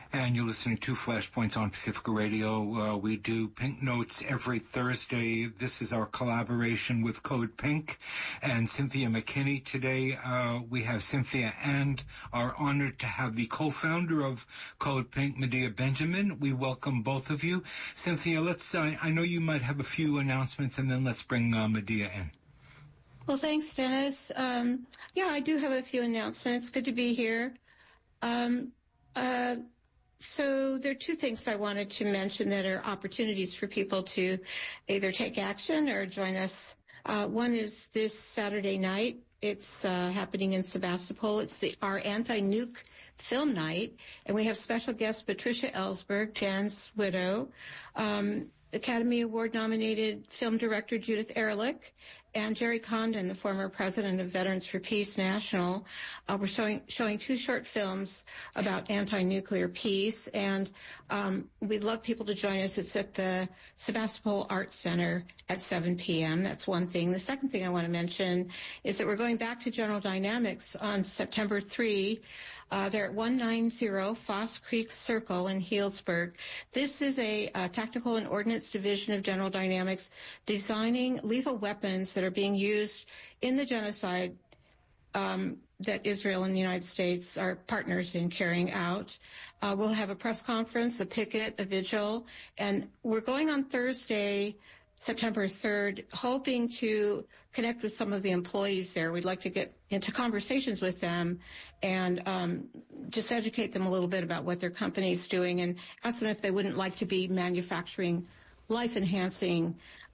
And you're listening to Flashpoints on Pacifica Radio. We do Pink Notes every Thursday. This is our collaboration with Code Pink and Cynthia McKinney. Today, we have Cynthia and are honored to have the co-founder of Code Pink, Medea Benjamin. We welcome both of you. Cynthia, I know you might have a few announcements, and then let's bring Medea in. Well, thanks, Dennis. I do have a few announcements. Good to be here. So there are two things I wanted to mention that are opportunities for people to either take action or join us. One is this Saturday night. It's happening in Sebastopol. It's our anti-nuke film night, and we have special guest Patricia Ellsberg, Jan's widow, Academy Award-nominated film director Judith Ehrlich, and Jerry Condon, the former president of Veterans for Peace National. We're showing two short films about anti-nuclear peace, and we'd love people to join us. It's at the Sebastopol Arts Center at 7 p.m. That's one thing. The second thing I want to mention is that we're going back to General Dynamics on September 3. They're at 190 Foss Creek Circle in Healdsburg. This is a Tactical and Ordnance Division of General Dynamics designing lethal weapons that are being used in the genocide that Israel and the United States are partners in carrying out. We'll have a press conference, a picket, a vigil, and we're going on Thursday, September 3rd, hoping to connect with some of the employees there. We'd like to get into conversations with them and just educate them a little bit about what their company's doing and ask them if they wouldn't like to be manufacturing life-enhancing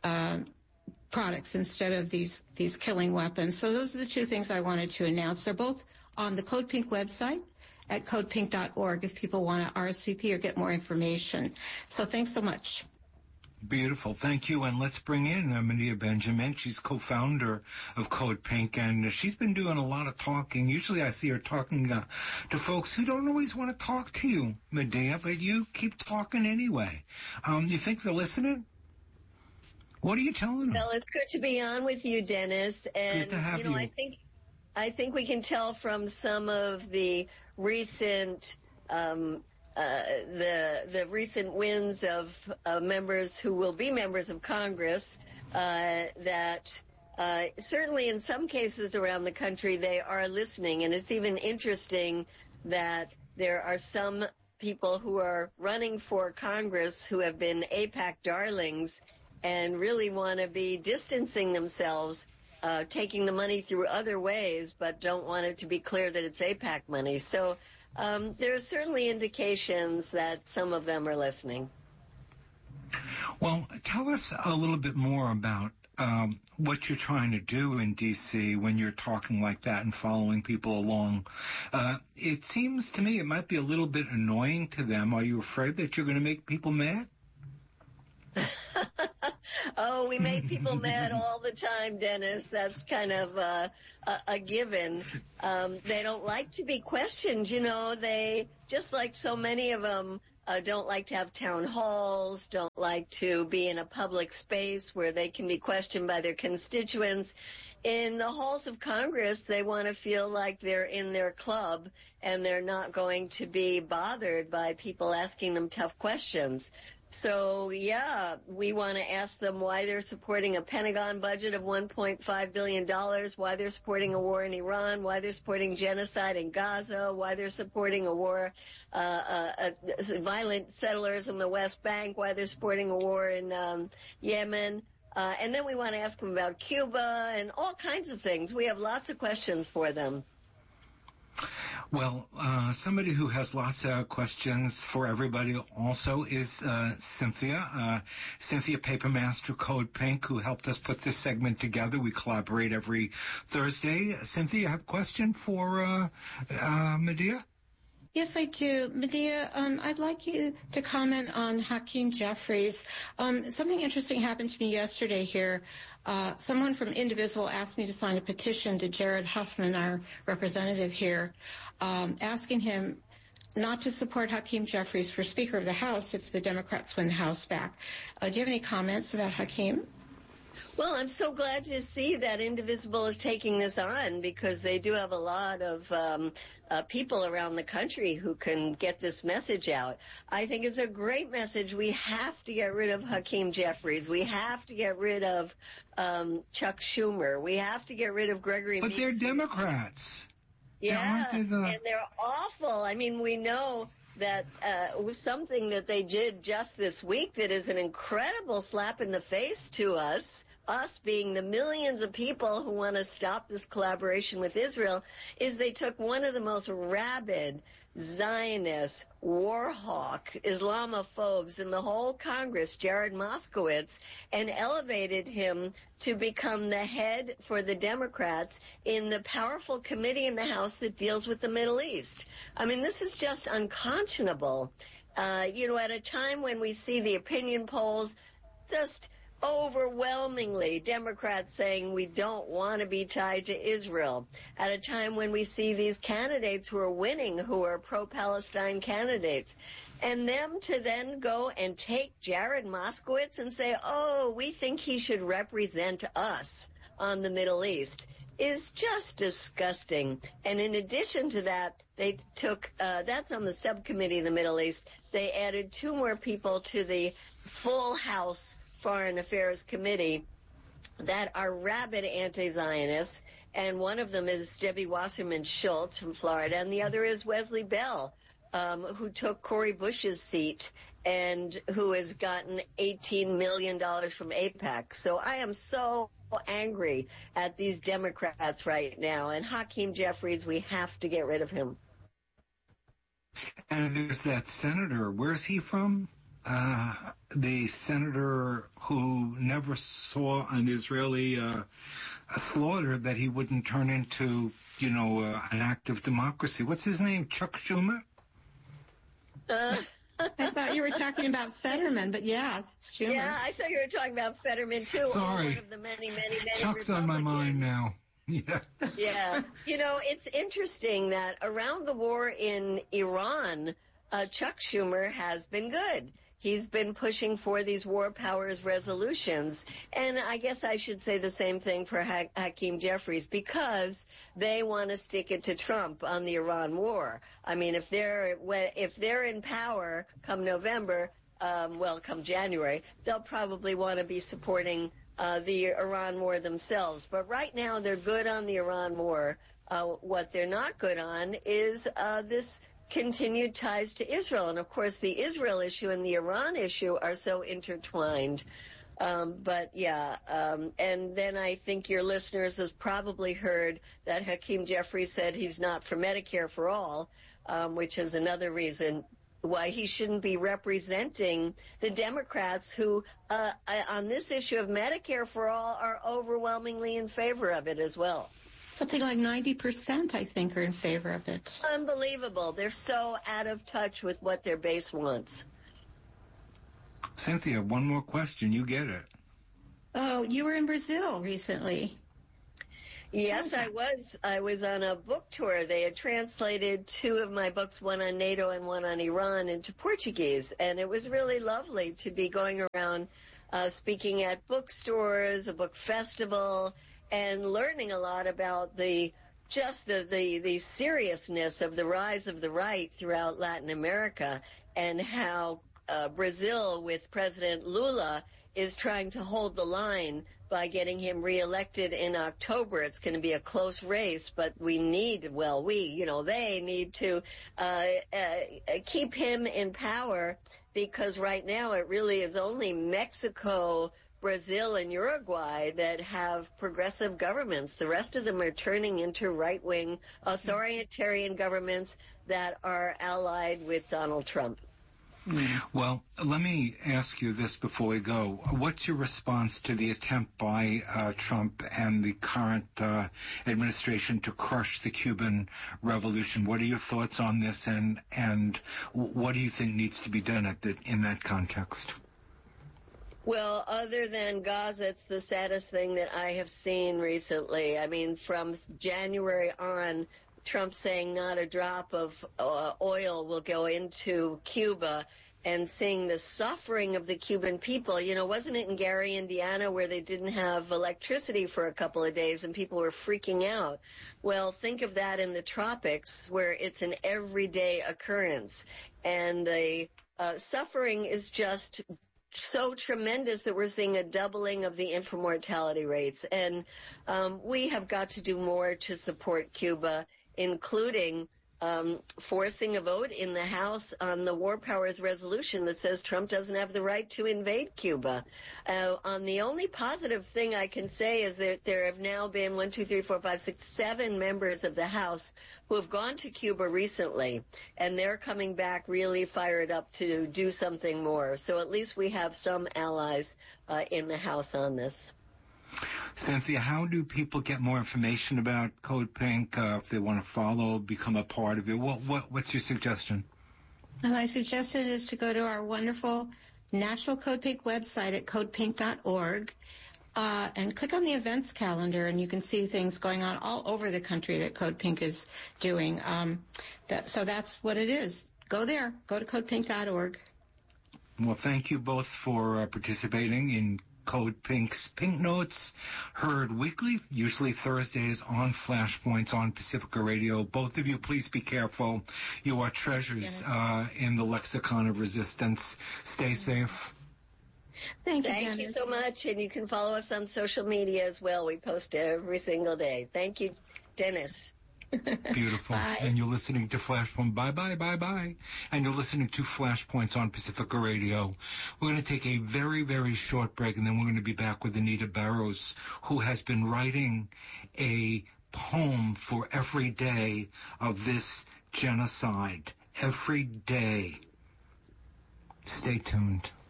products instead of these killing weapons. So those are the two things I wanted to announce. They're both on the Code Pink website at codepink.org if people want to RSVP or get more information. So thanks so much. Beautiful. Thank you. And let's bring in Medea Benjamin. She's co-founder of Code Pink, and she's been doing a lot of talking. Usually I see her talking to folks who don't always want to talk to you, Medea, but you keep talking anyway. You think they're listening? What are you telling them? Well, it's good to be on with you, Dennis. And, good to have you. I think we can tell from some of the recent the recent wins of members who will be members of Congress that certainly in some cases around the country they are listening. And it's even interesting that there are some people who are running for Congress who have been AIPAC darlings and really want to be distancing themselves, taking the money through other ways, but don't want it to be clear that it's AIPAC money. So there are certainly indications that some of them are listening. Well, tell us a little bit more about what you're trying to do in D.C. when you're talking like that and following people along. It seems to me it might be a little bit annoying to them. Are you afraid that you're going to make people mad? Oh, we make people mad all the time, Dennis. That's kind of a given. They don't like to be questioned. You know, they, just like so many of them, don't like to have town halls, don't like to be in a public space where they can be questioned by their constituents. In the halls of Congress, they want to feel like they're in their club and they're not going to be bothered by people asking them tough questions. So, yeah, we want to ask them why they're supporting a Pentagon budget of $1.5 billion, why they're supporting a war in Iran, why they're supporting genocide in Gaza, why they're supporting a war, violent settlers in the West Bank, why they're supporting a war in Yemen. And then we want to ask them about Cuba and all kinds of things. We have lots of questions for them. Well, somebody who has lots of questions for everybody also is Cynthia. Cynthia Papermaster, Code Pink, who helped us put this segment together. We collaborate every Thursday. Cynthia, you have a question for Medea? Yes, I do. Medea, I'd like you to comment on Hakeem Jeffries. Something interesting happened to me yesterday here. Someone from Indivisible asked me to sign a petition to Jared Huffman, our representative here, asking him not to support Hakeem Jeffries for Speaker of the House if the Democrats win the House back. Do you have any comments about Hakeem? Well, I'm so glad to see that Indivisible is taking this on, because they do have a lot of people around the country who can get this message out. I think it's a great message. We have to get rid of Hakeem Jeffries. We have to get rid of Chuck Schumer. We have to get rid of Gregory Meeks. But they're Democrats. Yeah, and they're awful. I mean, we know that was something that they did just this week that is an incredible slap in the face to us being the millions of people who want to stop this collaboration with Israel, is they took one of the most rabid Zionist, war hawk, Islamophobes in the whole Congress, Jared Moskowitz, and elevated him to become the head for the Democrats in the powerful committee in the House that deals with the Middle East. I mean, this is just unconscionable. At a time when we see the opinion polls just overwhelmingly Democrats saying we don't want to be tied to Israel, at a time when we see these candidates who are winning, who are pro-Palestine candidates, and them to then go and take Jared Moskowitz and say, oh, we think he should represent us on the Middle East, is just disgusting. And in addition to that, they took, that's on the subcommittee of the Middle East, they added 2 more people to the full House Foreign Affairs Committee that are rabid anti-Zionists, and one of them is Debbie Wasserman Schultz from Florida, and the other is Wesley Bell, who took Cori Bush's seat and who has gotten $18 million from AIPAC. So I am so angry at these Democrats right now, and Hakeem Jeffries, we have to get rid of him. And there's that senator, where's he from? The senator who never saw an Israeli slaughter that he wouldn't turn into, an act of democracy. What's his name? Chuck Schumer? I thought you were talking about Fetterman, but yeah, it's Schumer. Yeah, I thought you were talking about Fetterman too. Sorry. One of the many Chuck's on my mind now. Yeah. Yeah. It's interesting that around the war in Iran, Chuck Schumer has been good. He's been pushing for these war powers resolutions. And I guess I should say the same thing for Hakeem Jeffries, because they want to stick it to Trump on the Iran war. I mean, if they're in power come November, come January, they'll probably want to be supporting the Iran war themselves. But right now they're good on the Iran war. What they're not good on is this continued ties to Israel. And of course, the Israel issue and the Iran issue are so intertwined. And then I think your listeners has probably heard that Hakeem Jeffries said he's not for Medicare for all, which is another reason why he shouldn't be representing the Democrats who, on this issue of Medicare for all, are overwhelmingly in favor of it as well. Something like 90%, I think, are in favor of it. Unbelievable. They're so out of touch with what their base wants. Cynthia, one more question. You get it. Oh, you were in Brazil recently. Yes, I was. I was on a book tour. They had translated 2 of my books, one on NATO and one on Iran, into Portuguese. And it was really lovely to be going around speaking at bookstores, a book festival, and learning a lot about the seriousness of the rise of the right throughout Latin America, and how Brazil with President Lula is trying to hold the line by getting him reelected in October. It's going to be a close race, but they need to keep him in power, because right now it really is only Mexico, Brazil, and Uruguay that have progressive governments. The rest of them are turning into right-wing authoritarian governments that are allied with Donald Trump. Well, let me ask you this before we go. What's your response to the attempt by Trump and the current administration to crush the Cuban Revolution? What are your thoughts on this, and what do you think needs to be done in that context? Well, other than Gaza, it's the saddest thing that I have seen recently. I mean, from January on, Trump saying not a drop of oil will go into Cuba, and seeing the suffering of the Cuban people. You know, wasn't it in Gary, Indiana, where they didn't have electricity for a couple of days and people were freaking out? Well, think of that in the tropics, where it's an everyday occurrence. And the suffering is just so tremendous that we're seeing a doubling of the infant mortality rates. And we have got to do more to support Cuba, including forcing a vote in the House on the War Powers resolution that says Trump doesn't have the right to invade Cuba. On the only positive thing I can say is that there have now been 7 members of the House who have gone to Cuba recently, and they're coming back really fired up to do something more. So at least we have some allies in the House on this. Cynthia, how do people get more information about Code Pink if they want to follow, become a part of it? What's your suggestion? My suggestion is to go to our wonderful National Code Pink website at codepink.org and click on the events calendar, and you can see things going on all over the country that Code Pink is doing. So that's what it is. Go there. Go to codepink.org. Well, thank you both for participating in Code Pink's Pink Notes, heard weekly, usually Thursdays on Flashpoints on Pacifica Radio. Both of you, please be careful. You are treasures in the lexicon of resistance. Stay safe. Thank you so much, and you can follow us on social media as well. We post every single day. Thank you, Dennis. Beautiful. Bye. And you're listening to Flashpoint. Bye. And you're listening to Flashpoints on Pacifica Radio. We're going to take a very, very short break, and then we're going to be back with Anita Barrows, who has been writing a poem for every day of this genocide. Every day. Stay tuned.